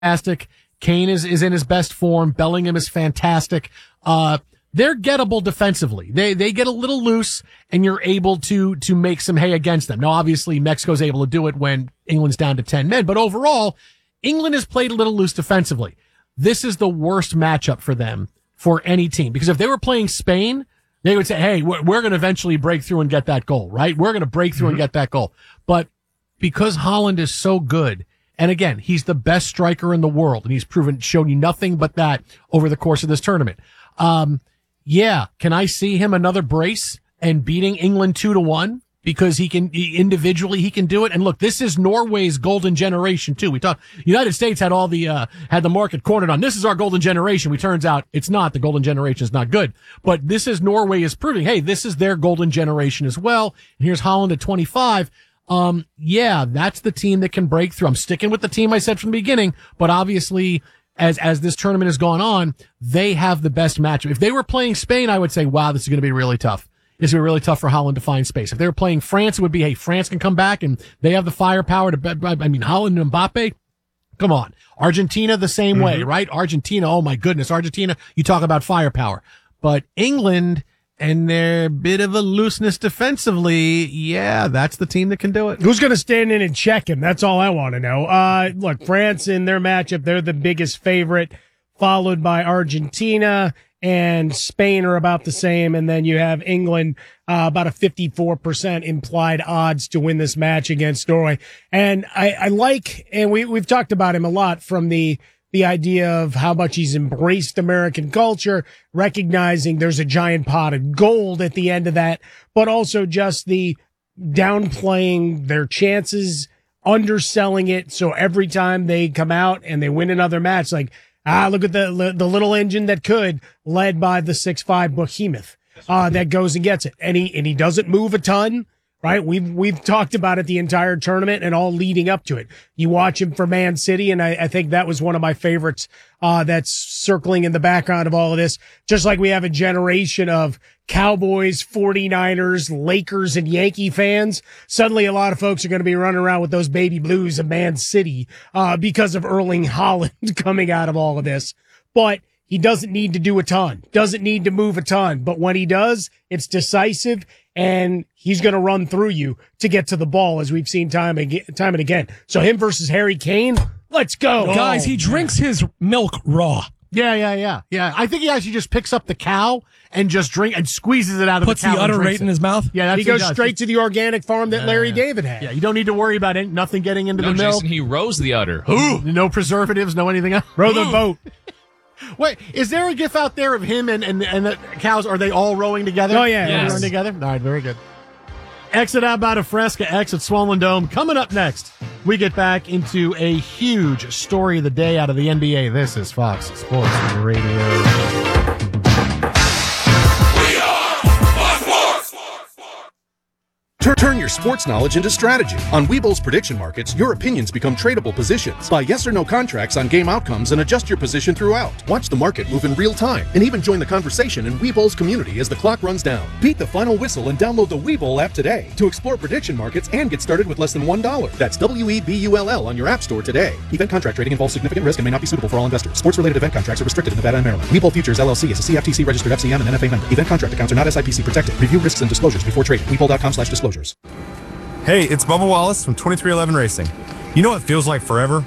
fantastic. Kane is in his best form. Bellingham is fantastic. They're gettable defensively. They get a little loose and you're able to make some hay against them. Now, obviously, Mexico's able to do it when England's down to 10 men, but overall, England has played a little loose defensively. This is the worst matchup for them for any team, because if they were playing Spain, they would say, hey, we're going to eventually break through and get that goal, right? We're going to break through and get that goal. But because Haaland is so good, and again, he's the best striker in the world, and he's shown you nothing but that over the course of this tournament. Yeah, can I see him another brace and beating England 2-1? Because he can individually do it. And look, this is Norway's golden generation too. We talked, United States had had the market cornered on this is our golden generation. Turns out it's not. The golden generation is not good. But this is Norway is proving, hey, this is their golden generation as well. And here's Haaland at 25. Yeah, that's the team that can break through. I'm sticking with the team I said from the beginning, but obviously as this tournament has gone on, they have the best matchup. If they were playing Spain, I would say, wow, this is going to be really tough. It's going to be really tough for Haaland to find space. If they were playing France, it would be, hey, France can come back and they have the firepower Haaland and Mbappe. Come on. Argentina, the same way, right? Argentina, oh my goodness. Argentina, you talk about firepower. But England and their bit of a looseness defensively, yeah, that's the team that can do it. Who's going to stand in and check him? That's all I want to know. Look, France in their matchup, they're the biggest favorite, followed by Argentina, and Spain are about the same. And then you have England, about a 54% implied odds to win this match against Norway. And I like, and we've talked about him a lot from the idea of how much he's embraced American culture, recognizing there's a giant pot of gold at the end of that, but also just the downplaying their chances, underselling it. So every time they come out and they win another match, like, look at the little engine that could, led by the 6'5" behemoth, that goes and gets it. And he doesn't move a ton, right? We've talked about it the entire tournament and all leading up to it. You watch him for Man City, and I think that was one of my favorites, that's circling in the background of all of this. Just like we have a generation of Cowboys, 49ers, Lakers, and Yankee fans, suddenly a lot of folks are going to be running around with those baby blues of Man City, because of Erling Haaland coming out of all of this. But he doesn't need to do a ton, doesn't need to move a ton. But when he does, it's decisive, and he's going to run through you to get to the ball, as we've seen time and again. So him versus Harry Kane, let's go. Guys, he drinks his milk raw. Yeah. I think he actually just picks up the cow and just and squeezes it out of the cow. Puts the udder right in his mouth. Yeah, he goes straight to the organic farm that Larry David had. Yeah, you don't need to worry about nothing getting into the milk. Jason, he rows the udder. No preservatives, no anything else. Row the boat. Wait, is there a gif out there of him and the cows? Are they all rowing together? Oh, yeah. Yes. Rowing together? All right, very good. Exit out by Fresca, exit Swollen Dome. Coming up next, we get back into a huge story of the day out of the NBA. This is Fox Sports Radio. Turn your sports knowledge into strategy. On Webull's prediction markets, your opinions become tradable positions. Buy yes or no contracts on game outcomes and adjust your position throughout. Watch the market move in real time and even join the conversation in Webull's community as the clock runs down. Beat the final whistle and download the Webull app today to explore prediction markets and get started with less than $1. That's WEBULL on your app store today. Event contract trading involves significant risk and may not be suitable for all investors. Sports-related event contracts are restricted in Nevada and Maryland. Webull Futures LLC is a CFTC registered FCM and NFA member. Event contract accounts are not SIPC protected. Review risks and disclosures before trading. Webull.com/disclosures. Hey, it's Bubba Wallace from 2311 Racing. You know what feels like forever?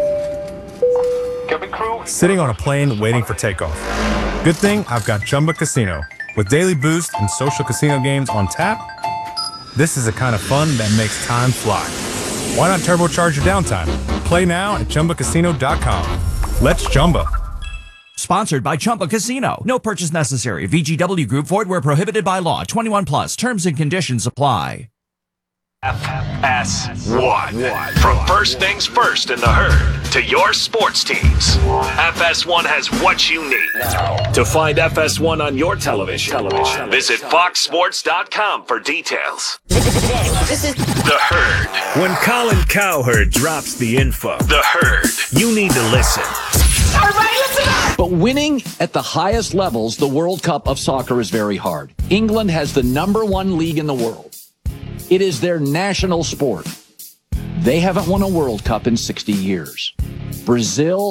Sitting on a plane waiting for takeoff. Good thing I've got Chumba Casino. With daily boost and social casino games on tap, this is the kind of fun that makes time fly. Why not turbocharge your downtime? Play now at ChumbaCasino.com. Let's Chumba. Sponsored by Chumba Casino. No purchase necessary. VGW Group. Void where prohibited by law. 21 plus. Terms and conditions apply. FS1. From first things first in the herd to your sports teams, FS1 has what you need. To find FS1 on your television, visit foxsports.com for details. This is The Herd. When Colin Cowherd drops the info, The Herd. You need to listen. everybody listen up! But winning at the highest levels, the World Cup of soccer, is very hard. England has the #1 league in the world. It is their national sport. They haven't won a World Cup in 60 years. Brazil